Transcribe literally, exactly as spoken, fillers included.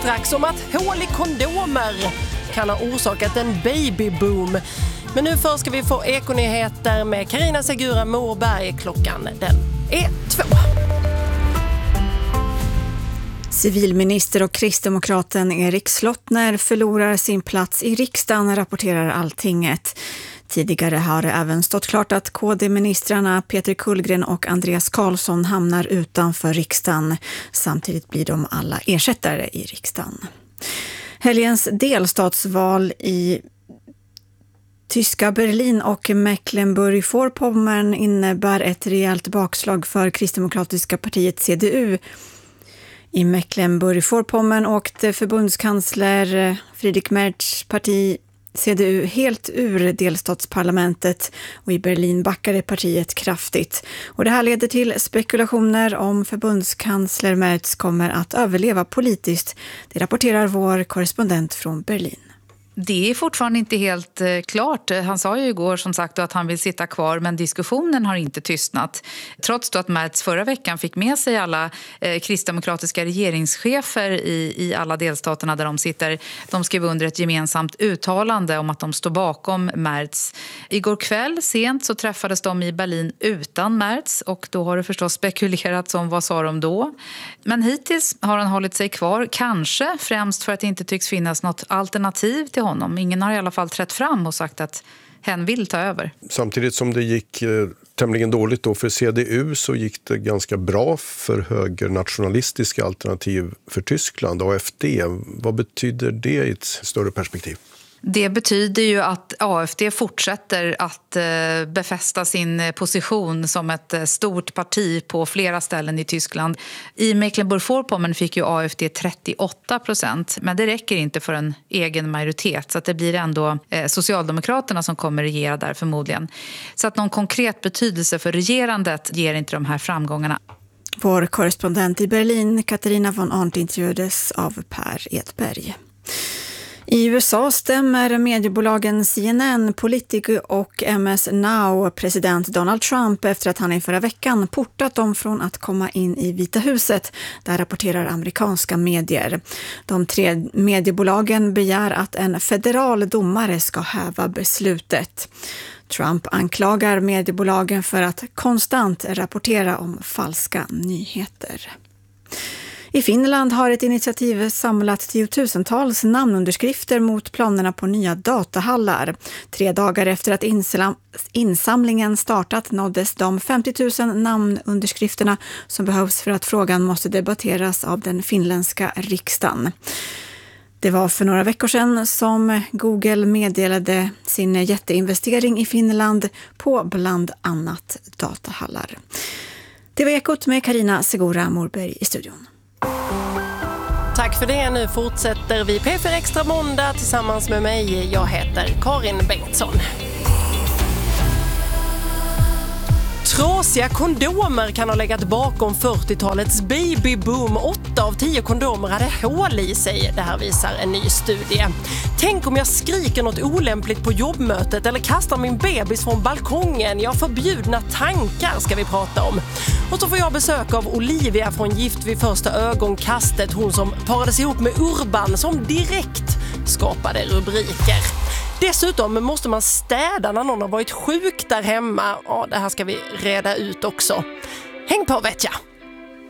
strax om att hål i kondomer kan ha orsakat en babyboom. Men nu först ska vi få ekonyheter med Carina Segura Morberg. Klockan den är två. Civilminister och kristdemokraten Erik Slottner förlorar sin plats i riksdagen, rapporterar Alltinget. Tidigare har det även stått klart att K D-ministrarna Peter Kullgren och Andreas Karlsson hamnar utanför riksdagen. Samtidigt blir de alla ersättare i riksdagen. Helgens delstatsval i tyska Berlin och Mecklenburg-Vorpommern innebär ett rejält bakslag för kristdemokratiska partiet C D U. I Mecklenburg-Vorpommern åkte förbundskansler Friedrich Merz parti C D U helt ur delstatsparlamentet och i Berlin backade partiet kraftigt. Och det här leder till spekulationer om förbundskansler Merz kommer att överleva politiskt. Det rapporterar vår korrespondent från Berlin. Det är fortfarande inte helt eh, klart. Han sa ju igår som sagt att han vill sitta kvar, men diskussionen har inte tystnat. Trots då att Merz förra veckan fick med sig alla eh, kristdemokratiska regeringschefer i, i alla delstaterna där de sitter. De skrev under ett gemensamt uttalande om att de står bakom Merz. Igår kväll sent så träffades de i Berlin utan Merz och då har det förstås spekulerats om vad sa de då. Men hittills har han hållit sig kvar, kanske främst för att det inte tycks finnas något alternativ till honom. Ingen har i alla fall trätt fram och sagt att hen vill ta över. Samtidigt som det gick eh, tämligen dåligt då för C D U så gick det ganska bra för högernationalistiska alternativ för Tyskland, A F D. Vad betyder det i ett större perspektiv? Det betyder ju att A F D fortsätter att befästa sin position som ett stort parti på flera ställen i Tyskland. I Mecklenburg-Vorpommern fick ju A F D trettioåtta procent, men det räcker inte för en egen majoritet. Så att det blir ändå Socialdemokraterna som kommer regera där förmodligen. Så att någon konkret betydelse för regerandet ger inte de här framgångarna. Vår korrespondent i Berlin, Katarina von Arndt, intervjuades av Per Edberg. I U S A stämmer mediebolagen C N N, Politico och M S Now president Donald Trump efter att han i förra veckan portat dem från att komma in i Vita huset. Där rapporterar amerikanska medier. De tre mediebolagen begär att en federal domare ska häva beslutet. Trump anklagar mediebolagen för att konstant rapportera om falska nyheter. I Finland har ett initiativ samlat tiotusentals namnunderskrifter mot planerna på nya datahallar. Tre dagar efter att insamlingen startat nåddes de femtio tusen namnunderskrifterna som behövs för att frågan måste debatteras av den finländska riksdagen. Det var för några veckor sedan som Google meddelade sin jätteinvestering i Finland på bland annat datahallar. Det var Ekot med Carina Segura Morberg i studion. Tack för det. Nu fortsätter vi P fyra Extra måndag tillsammans med mig. Jag heter Karin Bengtsson. Trasiga kondomer kan ha legat bakom fyrtiotalets babyboom. Åtta av tio kondomer hade hål i sig. Det här visar en ny studie. Tänk om jag skriker något olämpligt på jobbmötet eller kastar min bebis från balkongen. Ja, förbjudna tankar ska vi prata om. Och så får jag besök av Olivia från Gift vid första ögonkastet. Hon som parades ihop med Urban som direkt skapade rubriker. Dessutom måste man städa när någon har varit sjuk där hemma. Ja, det här ska vi reda ut också. Häng på, vet jag!